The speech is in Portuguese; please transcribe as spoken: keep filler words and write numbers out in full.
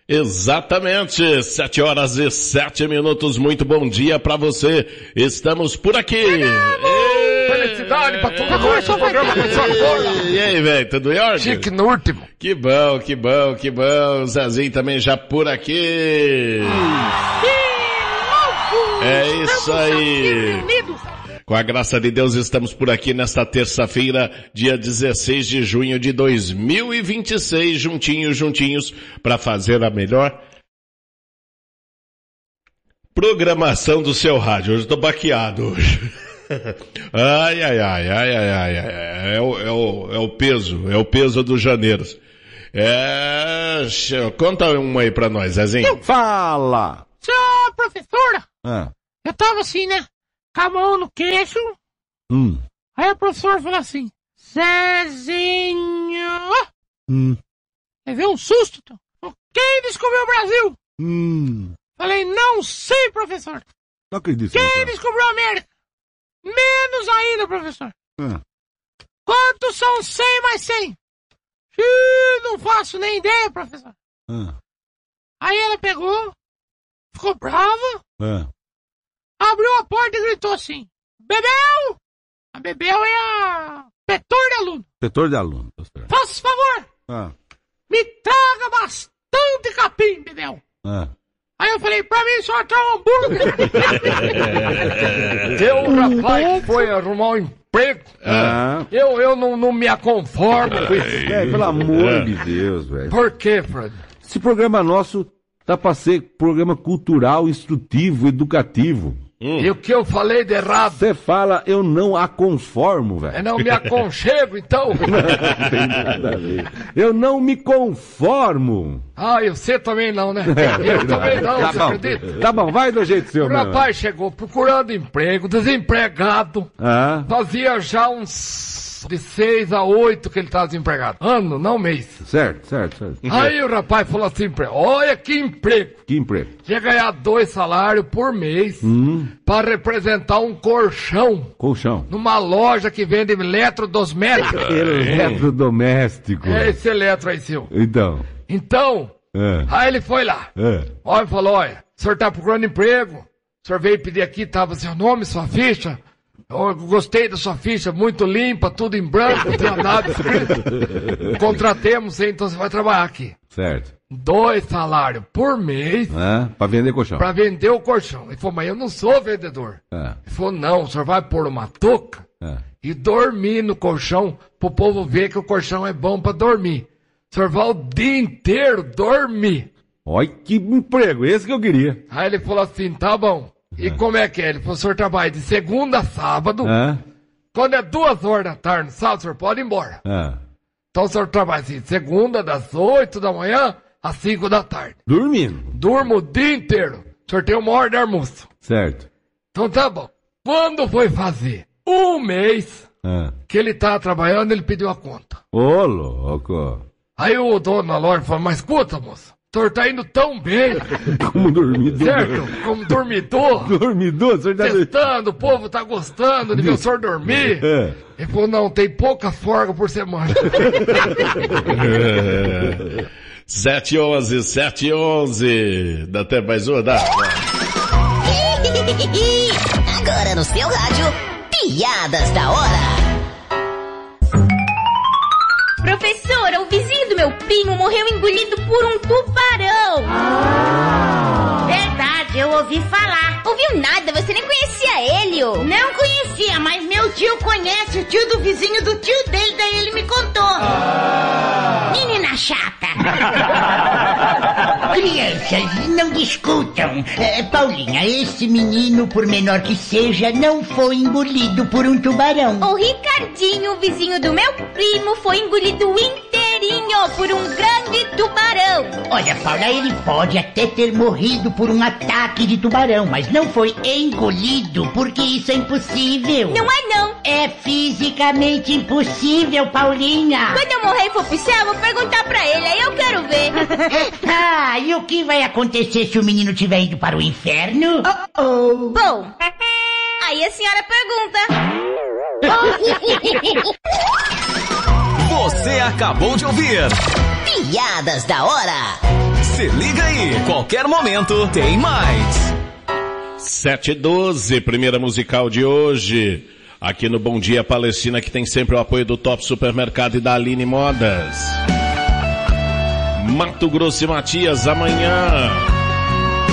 Exatamente, sete horas e sete minutos, muito bom dia pra você, estamos por aqui. E... Felicidade pra todo mundo, começou o programa, começou agora. E aí, velho, tudo em ordem? Chique no último. Que bom, que bom, que bom, Zezinho também já por aqui. É isso aí. Com a graça de Deus, estamos por aqui nesta terça-feira, dia dezesseis de junho de dois mil e vinte e seis, juntinhos, juntinhos, para fazer a melhor programação do seu rádio. Hoje eu tô baqueado hoje. Ai, ai, ai, ai, ai, ai, ai. É o, é o, é o peso, é o peso dos janeiros. É, conta uma aí pra nós, Zezinho. Fala! Senhor professora, Ah. eu tava assim, né? Com a mão no queixo. Hum. Aí o professor falou assim, Zezinho. Hum. Levei um susto. Então. Quem descobriu o Brasil? Hum. Falei, não sei, professor. Não acredito. Quem Não, descobriu a América? Menos ainda, professor. ah. Quantos são cem mais cem? Ih, não faço nem ideia, professor. Ah. Aí ela pegou, ficou brava, Ah. abriu a porta e gritou assim, Bebel! A Bebel é a petor de aluno. Setor de aluno. Tá certo. Faça favor, Ah. me traga bastante capim, Bebel. Ah. Aí eu falei, pra mim só traz um hambúrguer. Eu, rapaz, foi arrumar um emprego. Ah. Eu, eu não, não me conformo com isso. É, pelo amor de Deus, velho. Por quê, Fred? Esse programa nosso tá pra ser programa cultural, instrutivo, educativo. E o que eu falei de errado? Você fala, eu não a conformo, É velho. não me aconchego, então? Não tem nada a ver. Eu não me conformo. Ah, e você também não, né? Eu também não, Tá você bom. acredita? Tá bom, vai do jeito seu, O meu. rapaz chegou procurando emprego, desempregado. Ah. Fazia já uns de seis a oito que ele estava desempregado. Ano, não mês. Certo, certo, certo. Aí o rapaz falou assim pra ele, olha que emprego. Que emprego? Ia ganhar dois salários por mês Hum. para representar um colchão Colchão. numa loja que vende eletrodomésticos. Eletrodoméstico. É esse eletro aí, seu. Então. Então, É. aí ele foi lá. É. Olha, falou, olha, o senhor tá procurando emprego? O senhor veio pedir aqui, tava seu nome, sua ficha? Eu gostei da sua ficha, muito limpa, tudo em branco, não tinha nada escrito. Contratemos você, então você vai trabalhar aqui. Certo. Dois salários por mês Ah, pra vender colchão. pra vender o colchão. Ele falou, mas eu não sou vendedor. Ah, Ele falou, não, o senhor vai pôr uma touca ah. e dormir no colchão pro povo ver que o colchão é bom pra dormir. O senhor vai o dia inteiro dormir. Olha que emprego, esse que eu queria. Aí ele falou assim, tá bom. E como é que é? Ele falou, o senhor trabalha de segunda a sábado. Ah, Quando é duas horas da tarde no sábado, o senhor pode ir embora. ah. Então o senhor trabalha assim, segunda das oito da manhã às cinco da tarde. Dormindo. Durmo o dia inteiro. O senhor tem uma hora de almoço. Certo. Então tá bom. Quando foi fazer um mês Ah. que ele tava trabalhando, ele pediu a conta. Ô, louco. Aí o dono da loja falou, mas escuta, moça, o senhor tá indo tão bem, Como dormidor. certo? Como dormidor, Dormidor, o senhor tá... testando, o povo tá gostando de ver o senhor dormir. É. Ele falou, não, tem pouca folga por semana. sete e onze, sete e onze. Dá até mais uma? Dá. Agora no seu rádio, piadas da hora. Professora, o vizinho do meu primo morreu engolido por um tubarão. Verdade, eu ouvi falar. Ouviu nada, você nem conhecia ele, ô. Não conhecia, mas meu tio conhece o tio do vizinho do tio dele, daí ele me contou. Menina chata. Crianças, não discutam. É, Paulinha, esse menino, por menor que seja, não foi engolido por um tubarão. O Ricardinho, o vizinho do meu primo, foi engolido inteirinho por um grande tubarão. Olha, Paula, ele pode até ter morrido por um ataque de tubarão, mas não foi engolido, porque isso é impossível. Não é não. É fisicamente impossível, Paulinha. Quando eu morrer e for pro céu, eu vou perguntar pra ele, aí eu quero ver. Ah, e o que vai acontecer se o menino tiver ido para o inferno? Oh, oh. Bom, aí a senhora pergunta. Você acabou de ouvir Piadas da hora. Se liga aí, qualquer momento tem mais. sete e doze, primeira musical de hoje. Aqui no Bom Dia Palestina, que tem sempre o apoio do Top Supermercado e da Aline Modas. Mato Grosso e Matias, amanhã.